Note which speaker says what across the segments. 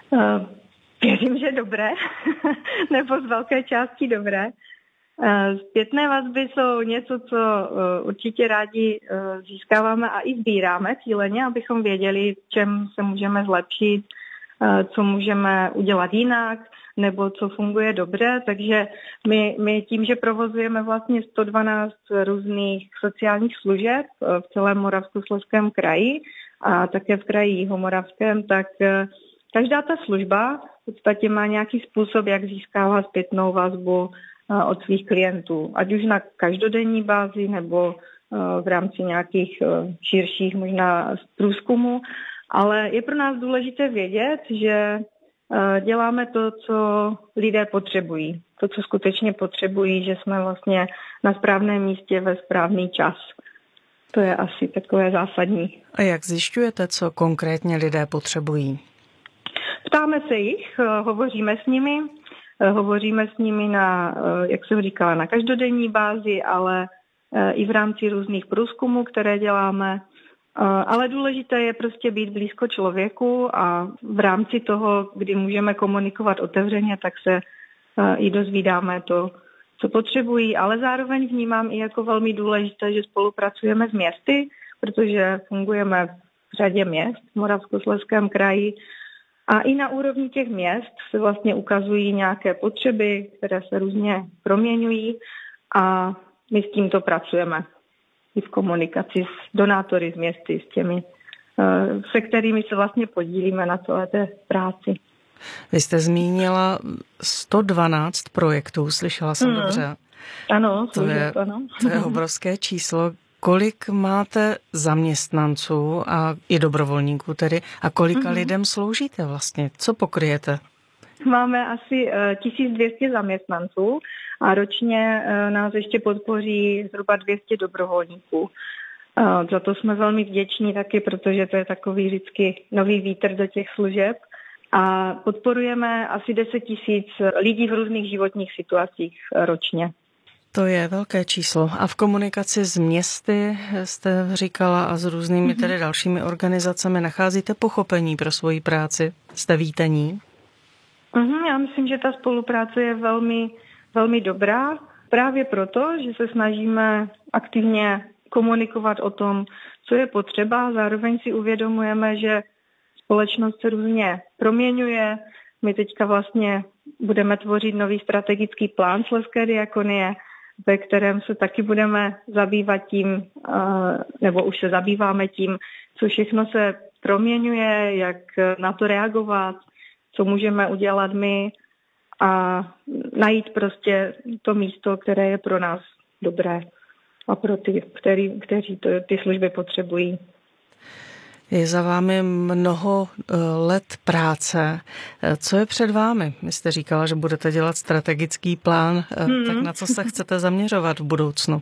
Speaker 1: Věřím, že dobré, nebo z velké části dobré. Zpětné vazby jsou něco, co určitě rádi získáváme a i sbíráme cíleně, abychom věděli, v čem se můžeme zlepšit, co můžeme udělat jinak, nebo co funguje dobře. Takže my tím, že provozujeme vlastně 112 různých sociálních služeb v celém Moravskoslezském kraji a také v kraji Jihomoravském, tak každá ta služba v podstatě má nějaký způsob, jak získává zpětnou vazbu od svých klientů. Ať už na každodenní bázi nebo v rámci nějakých širších možná průzkumů. Ale je pro nás důležité vědět, že děláme to, co lidé potřebují. To, co skutečně potřebují, že jsme vlastně na správném místě ve správný čas. To je asi takové zásadní.
Speaker 2: A jak zjišťujete, co konkrétně lidé potřebují?
Speaker 1: Ptáme se jich, hovoříme s nimi na, jak jsem říkala, na každodenní bázi, ale i v rámci různých průzkumů, které děláme. Ale důležité je prostě být blízko člověku a v rámci toho, kdy můžeme komunikovat otevřeně, tak se i dozvídáme to, co potřebují, ale zároveň vnímám i jako velmi důležité, že spolupracujeme s městy, protože fungujeme v řadě měst v Moravskoslezském kraji a i na úrovni těch měst se vlastně ukazují nějaké potřeby, které se různě proměňují a my s tímto pracujeme i v komunikaci s donátory z městy, s těmi, se kterými se vlastně podílíme na celé té práci.
Speaker 2: Vy jste zmínila 112 projektů, slyšela jsem dobře.
Speaker 1: Ano,
Speaker 2: to je obrovské číslo. Kolik máte zaměstnanců a i dobrovolníků tedy a kolika lidem sloužíte vlastně? Co pokryjete?
Speaker 1: Máme asi 1200 zaměstnanců a ročně nás ještě podpoří zhruba 200 dobrovolníků. Za to jsme velmi vděční taky, protože to je takový vždycky nový vítr do těch služeb. A podporujeme asi 10 000 lidí v různých životních situacích ročně.
Speaker 2: To je velké číslo. A v komunikaci s městy jste říkala a s různými tedy dalšími organizacemi nacházíte pochopení pro svoji práci? Jste vítaní?
Speaker 1: Já myslím, že ta spolupráce je velmi, velmi dobrá. Právě proto, že se snažíme aktivně komunikovat o tom, co je potřeba. Zároveň si uvědomujeme, že společnost se různě proměňuje. My teďka vlastně budeme tvořit nový strategický plán Slezské diakonie, ve kterém se taky budeme zabývat tím, nebo už se zabýváme tím, co všechno se proměňuje, jak na to reagovat, co můžeme udělat my a najít prostě to místo, které je pro nás dobré a pro ty, kteří ty služby potřebují.
Speaker 2: Je za vámi mnoho let práce. Co je před vámi? Vy jste říkala, že budete dělat strategický plán, tak na co se chcete zaměřovat v budoucnu?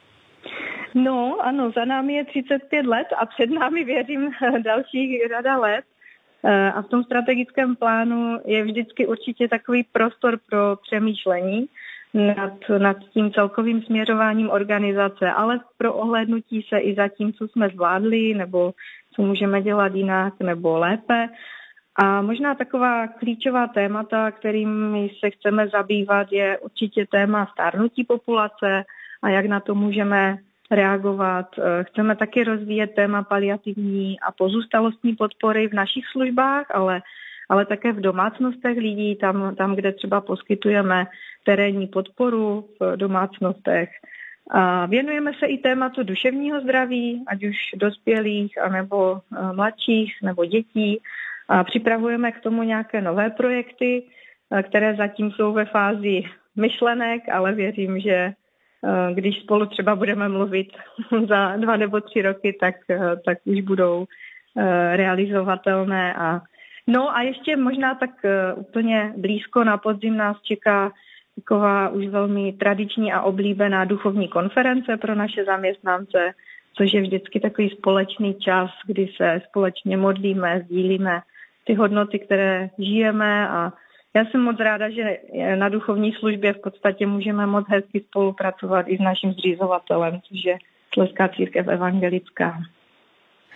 Speaker 1: No, ano, za námi je 35 let a před námi, věřím, dalších řada let. A v tom strategickém plánu je vždycky určitě takový prostor pro přemýšlení nad tím celkovým směřováním organizace, ale pro ohlédnutí se i za tím, co jsme zvládli, nebo co můžeme dělat jinak nebo lépe. A možná taková klíčová témata, kterými se chceme zabývat, je určitě téma stárnutí populace a jak na to můžeme reagovat. Chceme taky rozvíjet téma paliativní a pozůstalostní podpory v našich službách, ale také v domácnostech lidí, tam, kde třeba poskytujeme terénní podporu v domácnostech. A věnujeme se i tématu duševního zdraví, ať už dospělých, anebo mladších, nebo dětí. A připravujeme k tomu nějaké nové projekty, které zatím jsou ve fázi myšlenek, ale věřím, že když spolu třeba budeme mluvit za 2 nebo 3 roky, tak už budou realizovatelné. No a ještě možná tak úplně blízko na podzim nás čeká taková už velmi tradiční a oblíbená duchovní konference pro naše zaměstnance, což je vždycky takový společný čas, kdy se společně modlíme, sdílíme ty hodnoty, které žijeme a já jsem moc ráda, že na duchovní službě v podstatě můžeme moc hezky spolupracovat i s naším zřizovatelem, což je Slezská církev evangelická.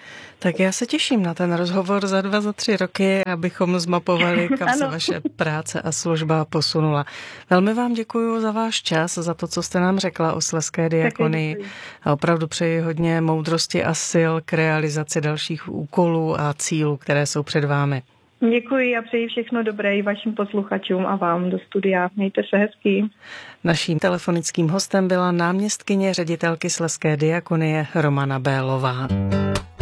Speaker 2: Tak já se těším na ten rozhovor za 2, za 3 roky, abychom zmapovali, kam se vaše práce a služba posunula. Velmi vám děkuji za váš čas, za to, co jste nám řekla o Slezské diakonii. A opravdu přeji hodně moudrosti a sil k realizaci dalších úkolů a cílů, které jsou před vámi.
Speaker 1: Děkuji a přeji všechno dobré i vašim posluchačům a vám do studia. Mějte se hezky.
Speaker 2: Naším telefonickým hostem byla náměstkyně ředitelky Slezské diakonie Romana Bélová.